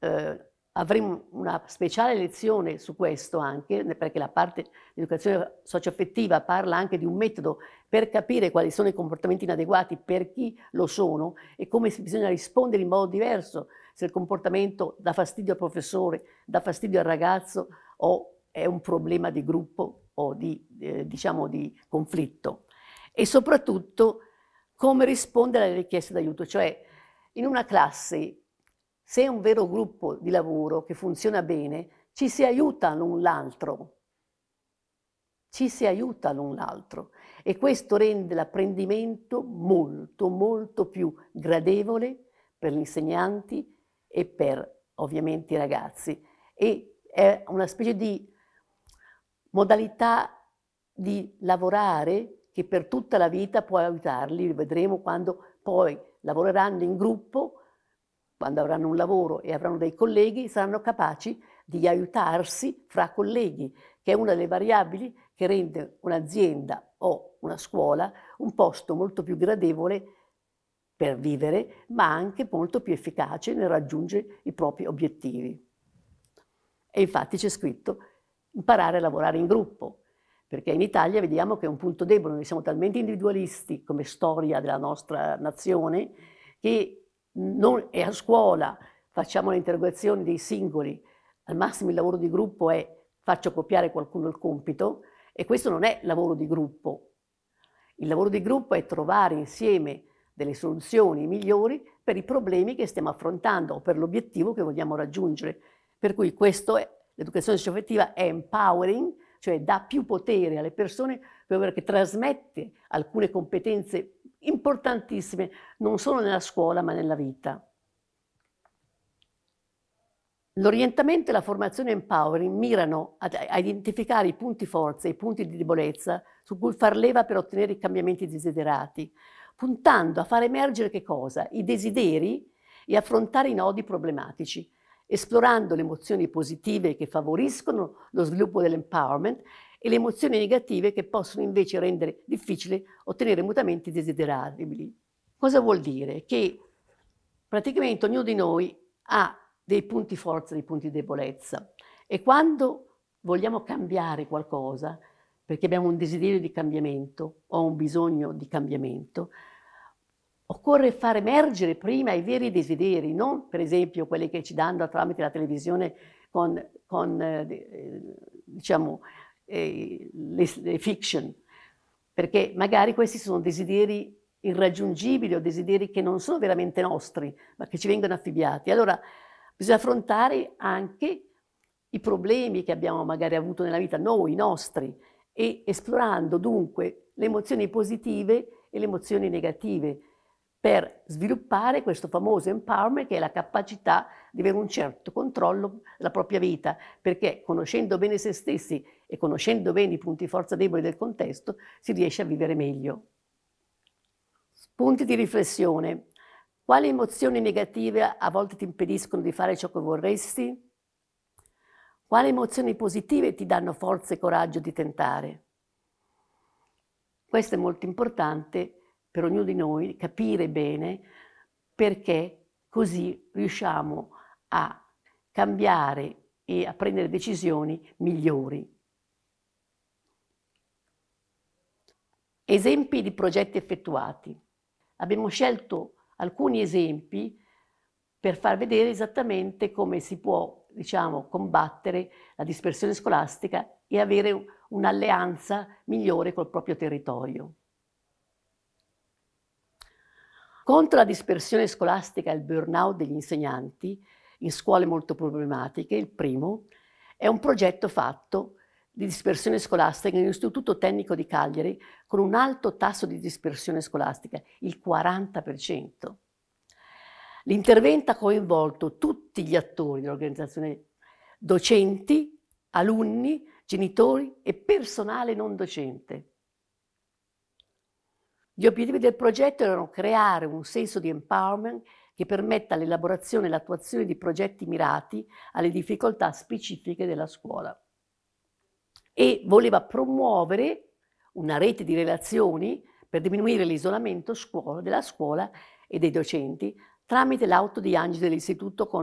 avremo una speciale lezione su questo anche, perché la parte di educazione socioaffettiva parla anche di un metodo per capire quali sono i comportamenti inadeguati per chi lo sono e come bisogna rispondere in modo diverso se il comportamento dà fastidio al professore, dà fastidio al ragazzo o è un problema di gruppo o diciamo di conflitto. E soprattutto come rispondere alle richieste d'aiuto, cioè in una classe, se è un vero gruppo di lavoro che funziona bene, ci si aiuta l'un l'altro. Ci si aiuta l'un l'altro e questo rende l'apprendimento molto, molto più gradevole per gli insegnanti e per ovviamente i ragazzi. E è una specie di modalità di lavorare che per tutta la vita può aiutarli, vedremo quando poi lavoreranno in gruppo, quando avranno un lavoro e avranno dei colleghi, saranno capaci di aiutarsi fra colleghi, che è una delle variabili che rende un'azienda o una scuola un posto molto più gradevole per vivere, ma anche molto più efficace nel raggiungere i propri obiettivi. E infatti c'è scritto imparare a lavorare in gruppo, perché in Italia vediamo che è un punto debole, noi siamo talmente individualisti come storia della nostra nazione che e a scuola facciamo le interrogazioni dei singoli, al massimo il lavoro di gruppo è faccio copiare qualcuno il compito e questo non è lavoro di gruppo. Il lavoro di gruppo è trovare insieme delle soluzioni migliori per i problemi che stiamo affrontando o per l'obiettivo che vogliamo raggiungere. Per cui l'educazione socioaffettiva è empowering, cioè dà più potere alle persone perché trasmette alcune competenze importantissime, non solo nella scuola ma nella vita. L'orientamento e la formazione empowering mirano a identificare i punti forza e i punti di debolezza su cui far leva per ottenere i cambiamenti desiderati, puntando a far emergere che cosa? I desideri e affrontare i nodi problematici, esplorando le emozioni positive che favoriscono lo sviluppo dell'empowerment e le emozioni negative che possono invece rendere difficile ottenere mutamenti desiderabili. Cosa vuol dire? Che praticamente ognuno di noi ha dei punti forza e dei punti debolezza e quando vogliamo cambiare qualcosa, perché abbiamo un desiderio di cambiamento o un bisogno di cambiamento, occorre far emergere prima i veri desideri, non per esempio quelli che ci danno tramite la televisione diciamo, le fiction, perché magari questi sono desideri irraggiungibili o desideri che non sono veramente nostri, ma che ci vengono affibbiati. Allora bisogna affrontare anche i problemi che abbiamo magari avuto nella vita, noi, nostri, e esplorando dunque le emozioni positive e le emozioni negative per sviluppare questo famoso empowerment che è la capacità di avere un certo controllo della propria vita, perché conoscendo bene se stessi e conoscendo bene i punti forza deboli del contesto si riesce a vivere meglio. Punti di riflessione. Quali emozioni negative a volte ti impediscono di fare ciò che vorresti? Quali emozioni positive ti danno forza e coraggio di tentare? Questo è molto importante per ognuno di noi capire bene, perché così riusciamo a cambiare e a prendere decisioni migliori. Esempi di progetti effettuati. Abbiamo scelto alcuni esempi per far vedere esattamente come si può, diciamo, combattere la dispersione scolastica e avere un'alleanza migliore col proprio territorio. Contro la dispersione scolastica e il burnout degli insegnanti in scuole molto problematiche, il primo è un progetto fatto di dispersione scolastica nell'Istituto Tecnico di Cagliari con un alto tasso di dispersione scolastica, il 40%. L'intervento ha coinvolto tutti gli attori dell'organizzazione, docenti, alunni, genitori e personale non docente. Gli obiettivi del progetto erano creare un senso di empowerment che permetta l'elaborazione e l'attuazione di progetti mirati alle difficoltà specifiche della scuola e voleva promuovere una rete di relazioni per diminuire l'isolamento della scuola e dei docenti tramite l'autodiagnosi dell'istituto con